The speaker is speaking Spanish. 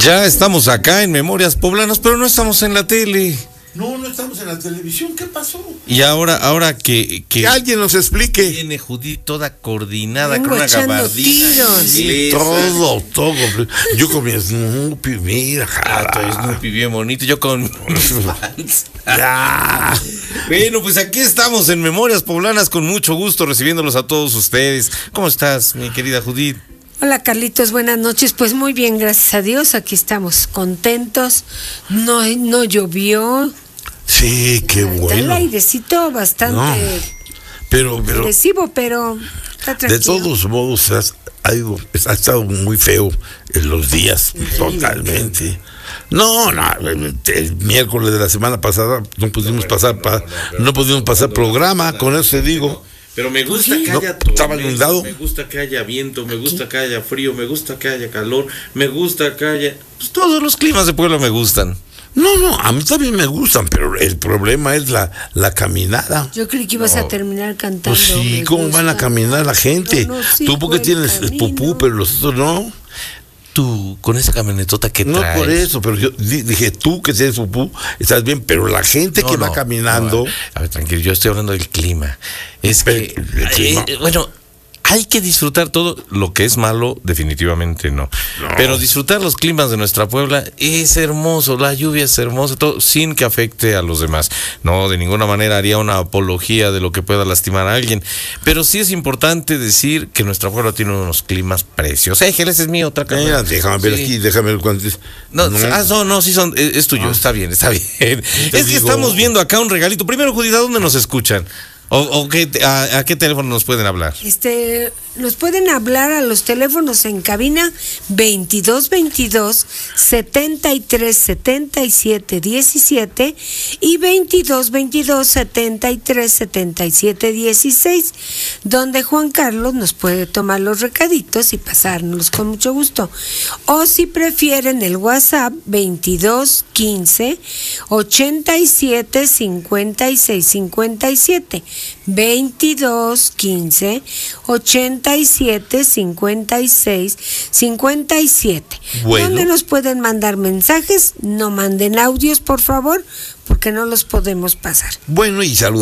Ya estamos acá en Memorias Poblanas, pero no estamos en la tele. No estamos en la televisión. ¿Qué pasó? Y ahora que alguien nos explique. Viene Judith toda coordinada. Vengo con una echando gabardina tiros. inglesa. Todo. Yo con mi Snoopy, mira, Tu Snoopy bien bonito, yo con Ya. Bueno, pues aquí estamos en Memorias Poblanas con mucho gusto recibiéndolos a todos ustedes. ¿Cómo estás, mi querida Judith? Hola Carlitos, buenas noches. Pues muy bien, gracias a Dios. Aquí estamos contentos. No llovió. Sí, qué Está el bueno. airecito bastante Pero agresivo, pero está tranquilo. de todos modos ha estado muy feo en los días, totalmente. No, el miércoles de la semana pasada no pudimos pasar programa, con eso te digo. Pero me gusta que No, haya estaba inundado. me gusta que haya viento, me gusta que haya frío, me gusta que haya calor, me gusta que haya... Pues todos los climas de Puebla me gustan. No, a mí también me gustan, pero el problema es la caminada. Yo creí que ibas a terminar cantando. Pues sí, Me ¿cómo gusta. van a caminar la gente? No, sí, Tú porque por el tienes el camino. pupú, pero los otros no. Tú, con esa camionetota que No traes... por eso, pero yo dije, tú que tienes pupú, estás bien, pero la gente que va caminando... A ver, tranquilo, yo estoy hablando del clima. Es que, el clima. bueno, hay que disfrutar todo. Lo que es malo, definitivamente no. Pero disfrutar los climas de nuestra Puebla es hermoso, la lluvia es hermosa, todo sin que afecte a los demás. No, de ninguna manera haría una apología de lo que pueda lastimar a alguien. Pero sí es importante decir que nuestra Puebla tiene unos climas preciosos. Ese es mío, otra cámara. Déjame ver Sí. aquí, déjame ver cuántos... Sí son, es tuyo, está bien. Es que estamos viendo acá un regalito. Primero, Judith, ¿a dónde nos escuchan? ¿A qué teléfono nos pueden hablar? Nos pueden hablar a los teléfonos en cabina 2222 73 77 17 y 2222 73 77 16, donde Juan Carlos nos puede tomar los recaditos y pasárnoslos con mucho gusto. O si prefieren el WhatsApp 22 15 87 56 57 22 15 87 56 57. Bueno. ¿Dónde nos pueden mandar mensajes? No manden audios, por favor, porque no los podemos pasar. Bueno, y saludos.